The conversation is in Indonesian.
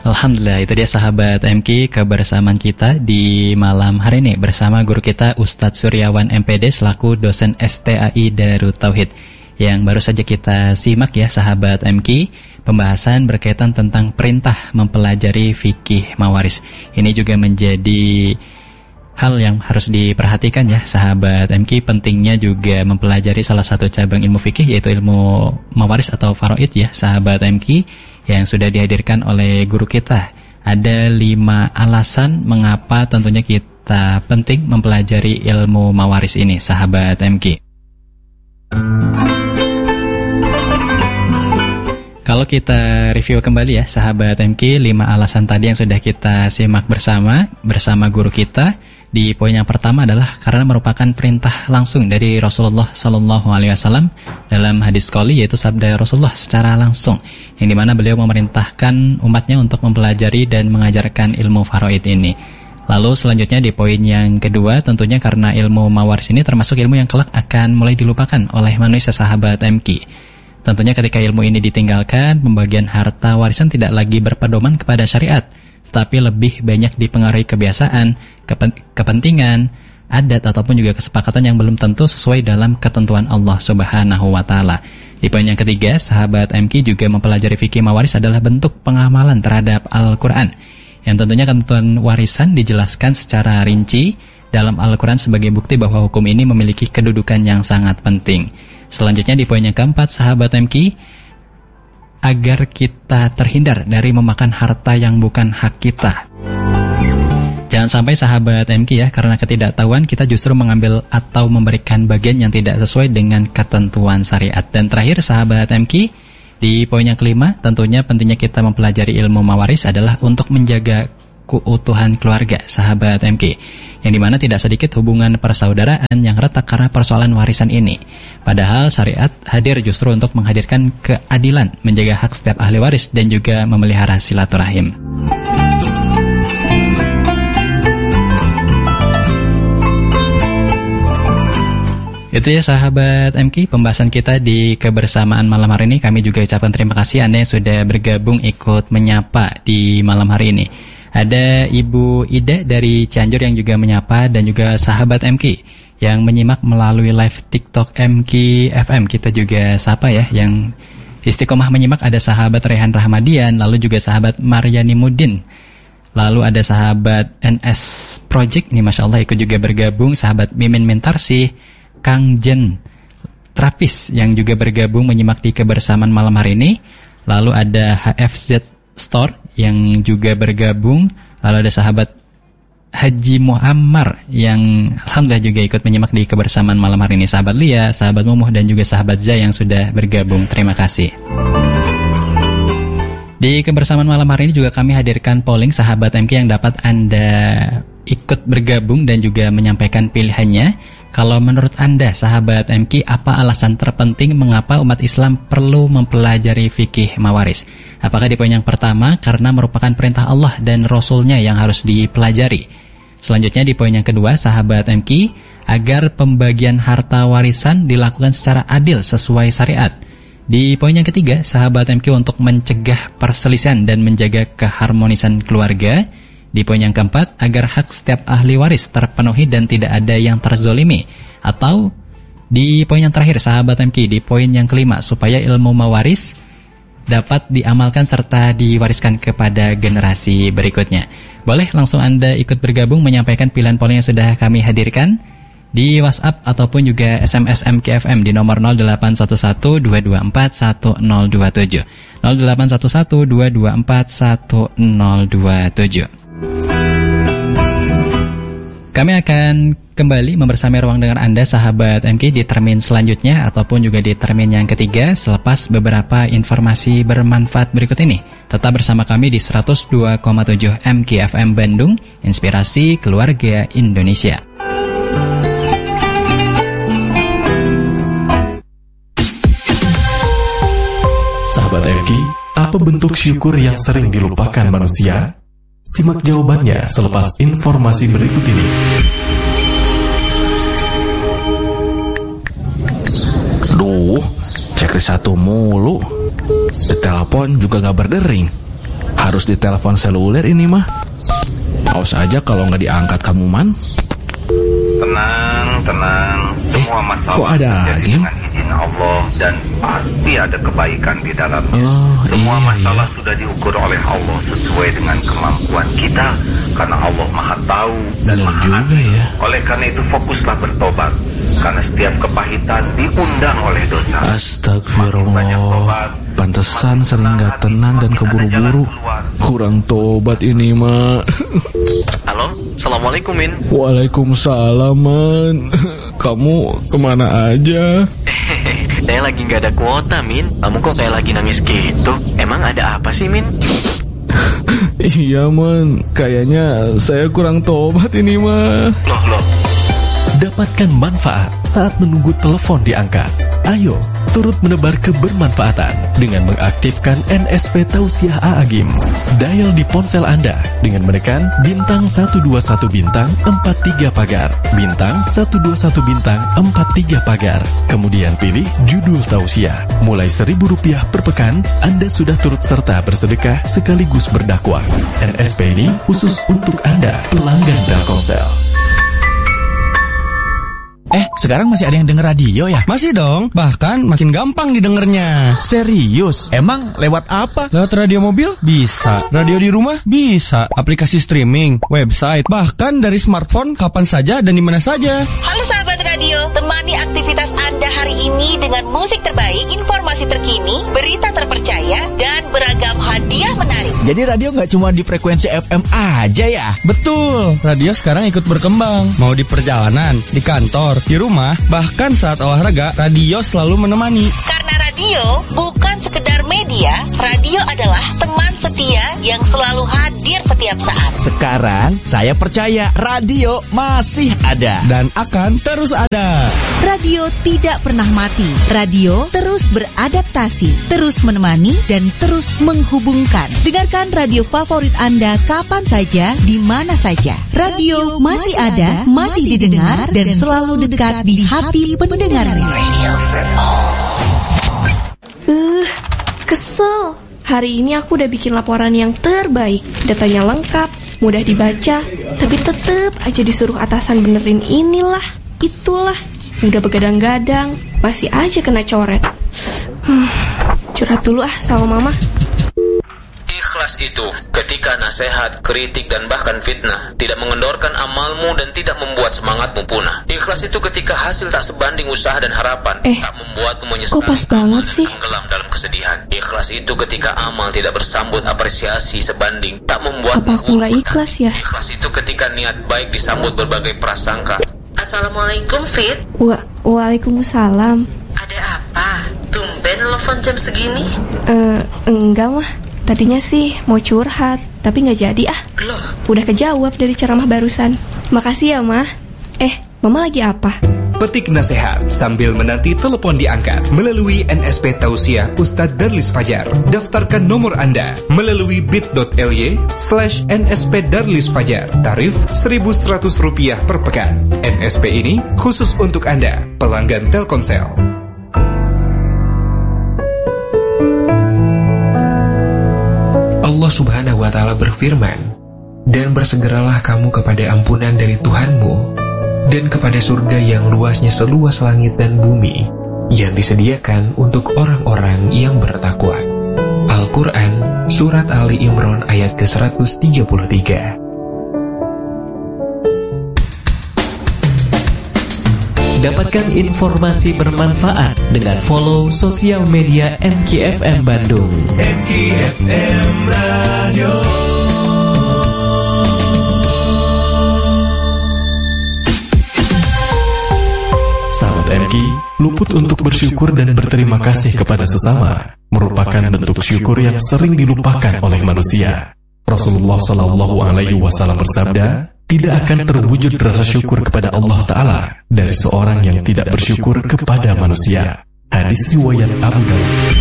Alhamdulillah, itu dia sahabat MK kebersamaan kita di malam hari ini bersama guru kita Ustadz Suryawan MPD selaku dosen STAI Darut Tauhid. Yang baru saja kita simak ya sahabat MK, pembahasan berkaitan tentang perintah mempelajari fikih mawaris. Ini juga menjadi hal yang harus diperhatikan ya sahabat MK, pentingnya juga mempelajari salah satu cabang ilmu fikih yaitu ilmu mawaris atau faraid ya sahabat MK, yang sudah dihadirkan oleh guru kita. Ada 5 alasan mengapa tentunya kita penting mempelajari ilmu mawaris ini sahabat MK. Kalau kita review kembali ya sahabat MK, 5 alasan tadi yang sudah kita simak bersama guru kita. Di poin yang pertama adalah karena merupakan perintah langsung dari Rasulullah SAW dalam hadis qoli, yaitu sabda Rasulullah secara langsung, yang dimana beliau memerintahkan umatnya untuk mempelajari dan mengajarkan ilmu faraid ini. Lalu selanjutnya di poin yang kedua, tentunya karena ilmu mawaris ini termasuk ilmu yang kelak akan mulai dilupakan oleh manusia sahabat MK. Tentunya ketika ilmu ini ditinggalkan, pembagian harta warisan tidak lagi berpedoman kepada syariat, tetapi lebih banyak dipengaruhi kebiasaan, kepentingan, adat ataupun juga kesepakatan yang belum tentu sesuai dalam ketentuan Allah Subhanahu wa taala. Di poin yang ketiga, sahabat MK juga mempelajari fikih mawaris adalah bentuk pengamalan terhadap Al-Qur'an. Yang tentunya ketentuan warisan dijelaskan secara rinci dalam Al-Qur'an sebagai bukti bahwa hukum ini memiliki kedudukan yang sangat penting. Selanjutnya di poin yang keempat, sahabat MK, agar kita terhindar dari memakan harta yang bukan hak kita. Jangan sampai sahabat MK ya, karena ketidaktahuan kita justru mengambil atau memberikan bagian yang tidak sesuai dengan ketentuan syariat. Dan terakhir sahabat MK, di poin yang kelima, tentunya pentingnya kita mempelajari ilmu mawaris adalah untuk menjaga keutuhan keluarga sahabat MK, yang dimana tidak sedikit hubungan persaudaraan yang retak karena persoalan warisan ini. Padahal syariat hadir justru untuk menghadirkan keadilan, menjaga hak setiap ahli waris dan juga memelihara silaturahim. Itu ya sahabat MK, pembahasan kita di kebersamaan malam hari ini. Kami juga ucapkan terima kasih Anda yang sudah bergabung ikut menyapa di malam hari ini. Ada Ibu Ida dari Cianjur yang juga menyapa, dan juga sahabat MK yang menyimak melalui live TikTok MK FM. Kita juga sapa ya, yang istiqomah menyimak ada sahabat Rehan Rahmadian, lalu juga sahabat Maryani Mudin, lalu ada sahabat NS Project, ini Masya Allah ikut juga bergabung, sahabat Mimin Mentarsi, Kang Jen Trapis yang juga bergabung menyimak di kebersamaan malam hari ini. Lalu ada HFZ Store yang juga bergabung. Lalu ada sahabat Haji Muammar yang alhamdulillah juga ikut menyimak di kebersamaan malam hari ini. Sahabat Lia, sahabat Mumuh, dan juga sahabat Zai yang sudah bergabung. Terima kasih. Di kebersamaan malam hari ini juga kami hadirkan polling sahabat MK yang dapat Anda ikut bergabung dan juga menyampaikan pilihannya. Kalau menurut Anda sahabat MK, apa alasan terpenting mengapa umat Islam perlu mempelajari fikih mawaris? Apakah di poin yang pertama karena merupakan perintah Allah dan Rasulnya yang harus dipelajari? Selanjutnya di poin yang kedua sahabat MK, agar pembagian harta warisan dilakukan secara adil sesuai syariat. Di poin yang ketiga sahabat MK, untuk mencegah perselisihan dan menjaga keharmonisan keluarga. Di poin yang keempat, agar hak setiap ahli waris terpenuhi dan tidak ada yang terzolimi. Atau di poin yang terakhir sahabat MK, di poin yang kelima, supaya ilmu mawaris dapat diamalkan serta diwariskan kepada generasi berikutnya. Boleh langsung Anda ikut bergabung menyampaikan pilihan polling yang sudah kami hadirkan di WhatsApp ataupun juga SMS MKFM di nomor 0811-224-1027 0811-224-1027. Kami akan kembali membersamai ruang dengar Anda sahabat MK di termin selanjutnya ataupun juga di termin yang ketiga selepas beberapa informasi bermanfaat berikut ini. Tetap bersama kami di 102,7 MKFM Bandung, Inspirasi Keluarga Indonesia. Sahabat MK, apa bentuk syukur yang sering dilupakan manusia? Simak jawabannya selepas informasi berikut ini. Duh, cek satu mulu. Telepon juga gak berdering. harus ditelepon seluler ini mah. Awas aja kalau nggak diangkat kamu, Man. Tenang. Semua masalah kok ada angin? dengan izin Allah dan pasti ada kebaikan di dalamnya. Semua masalah sudah diukur oleh Allah sesuai dengan kemampuan kita, karena Allah Maha Tahu dan Benar Maha juga Adil. ya. Oleh karena itu fokuslah bertobat, karena setiap kepahitan diundang oleh dosa. Astagfirullah. Pantesan sering gak tenang dan keburu-buru. Kurang tobat ini mah. Halo, Assalamualaikum Min. Waalaikumsalam, Man. Kamu kemana aja? Saya lagi gak ada kuota, Min. Kamu kok kayak lagi nangis gitu? Emang ada apa sih, Min? Iya, Man. Kayaknya saya kurang tobat ini mah. Loh. Dapatkan manfaat saat menunggu telepon diangkat. Ayo, turut menebar kebermanfaatan dengan mengaktifkan NSP Tausiah A'agim. Dial di ponsel Anda dengan menekan bintang 121 bintang 43 pagar, bintang 121 bintang 43 pagar. Kemudian pilih judul tausiah. Mulai Rp1.000 per pekan, Anda sudah turut serta bersedekah sekaligus berdakwah. NSP ini khusus untuk Anda, pelanggan Telkomsel. Sekarang masih ada yang denger radio ya? Masih dong, bahkan makin gampang didengarnya. Serius? Emang lewat apa? Lewat radio mobil? Bisa. Radio di rumah? Bisa. Aplikasi streaming, website, bahkan dari smartphone kapan saja dan di mana saja. Halo sahabat radio, temani aktivitas Anda hari ini dengan musik terbaik, informasi terkini, berita terpercaya, dan beragam hadiah menarik. Jadi radio nggak cuma di frekuensi FM aja ya? Betul, radio sekarang ikut berkembang. Mau di perjalanan, di kantor, di rumah, bahkan saat olahraga, radio selalu menemani. Karena radio bukan sekedar media, radio adalah teman setia yang selalu hadir setiap saat. Sekarang saya percaya radio masih ada Dan akan terus ada. Radio tidak pernah mati. Radio terus beradaptasi, terus menemani, dan terus menghubungkan. Dengarkan radio favorit Anda kapan saja, di mana saja. Radio masih ada, masih didengar, dan selalu dekat di hati pendengarnya. Kesel. Hari ini aku udah bikin laporan yang terbaik. Datanya lengkap, mudah dibaca, tapi tetep aja disuruh atasan benerin inilah, itulah. Udah begadang-gadang, masih aja kena coret. Curhat dulu sama mama. Ikhlas itu ketika nasihat, kritik, dan bahkan fitnah tidak mengendorkan amalmu dan tidak membuat semangatmu punah. Ikhlas itu ketika hasil tak sebanding usaha dan harapan, tak membuatmu menyesal, kok pas banget sih? tenggelam dalam kesedihan. Ikhlas itu ketika amal tidak bersambut apresiasi sebanding, tak membuatmu Apa aku nggak ikhlas ya? Ikhlas itu ketika niat baik disambut berbagai prasangka. Assalamualaikum, Fit. Waalaikumsalam. Ada apa? Tumben telepon jam segini? Enggak mah. Tadinya sih mau curhat, tapi nggak jadi ah. Loh? Udah kejawab dari ceramah barusan. Makasih ya, Mah. Mama lagi apa? Petik nasihat sambil menanti telepon diangkat melalui NSP Tausiah Ustadz Darlis Fajar. Daftarkan nomor Anda melalui bit.ly/NSP Darlis Fajar. Tarif Rp1.100 per pekan. NSP ini khusus untuk Anda, pelanggan Telkomsel. Allah Subhanahu wa Ta'ala berfirman, "Dan bersegeralah kamu kepada ampunan dari Tuhanmu, dan kepada surga yang luasnya seluas langit dan bumi, yang disediakan untuk orang-orang yang bertakwa." Al-Quran, Surat Ali Imran ayat ke-133. Dapatkan informasi bermanfaat dengan follow sosial media MKFM Bandung. MKFM Radio. Sahabat MK, luput untuk bersyukur dan berterima kasih kepada sesama merupakan bentuk syukur yang sering dilupakan oleh manusia. Rasulullah SAW bersabda, tidak akan terwujud rasa syukur kepada Allah Ta'ala dari seorang yang tidak bersyukur kepada manusia. Hadis riwayat Abu Daud.